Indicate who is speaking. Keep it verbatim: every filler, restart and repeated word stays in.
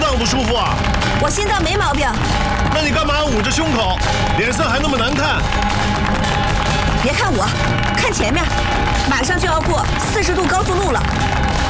Speaker 1: 脏不舒服啊？
Speaker 2: 我心脏没毛病。
Speaker 1: 那你干嘛捂着胸口，脸色还那么难看？
Speaker 2: 别看我，看前面，马上就要过四十度高速路了。